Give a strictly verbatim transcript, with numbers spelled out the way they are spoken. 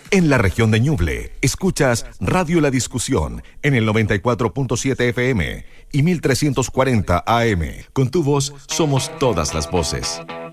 En la región de Ñuble, escuchas Radio La Discusión en el noventa y cuatro punto siete F M y mil trescientos cuarenta A M. Con tu voz somos todas las voces.